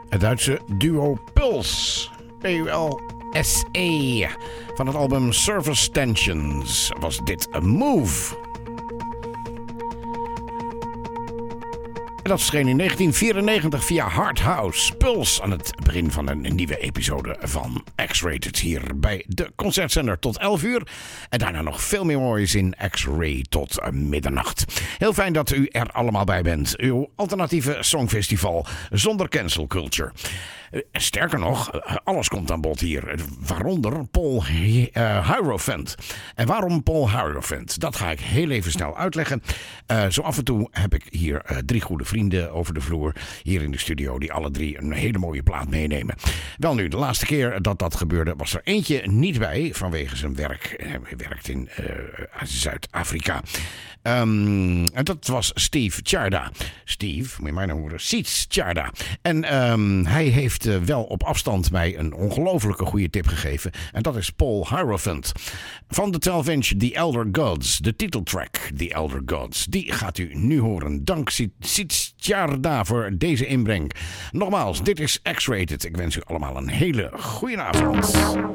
Het Duitse duo Puls. P-U-L-S-E. Van het album Surface Tensions was dit A Move. En dat verscheen in 1994 via Hard House. Puls aan het begin van een nieuwe episode van X-Rated hier bij de Concertzender tot 11 uur. En daarna nog veel meer moois in X-Ray tot middernacht. Heel fijn dat u er allemaal bij bent. Uw alternatieve songfestival zonder cancel culture. Sterker nog, alles komt aan bod hier. Waaronder Paul Hierophant. En waarom Paul Hierophant? Dat ga ik heel even snel uitleggen. Zo af en toe heb ik hier 3 goede vrienden over de vloer. Hier in de studio die alle 3 een hele mooie plaat meenemen. Wel nu, de laatste keer dat dat gebeurde was er eentje niet bij. Vanwege zijn werk. Hij werkt in Zuid-Afrika. En dat was Steve Tjarda. Steve, moet je mij nou horen. Siets Tjarda. En hij heeft wel op afstand mij een ongelofelijke goede tip gegeven. En dat is Paul Hierophant. Van de 12-inch The Elder Gods. De titeltrack The Elder Gods. Die gaat u nu horen. Dank Siets Tjarda voor deze inbreng. Nogmaals, dit is X-Rated. Ik wens u allemaal een hele goede avond.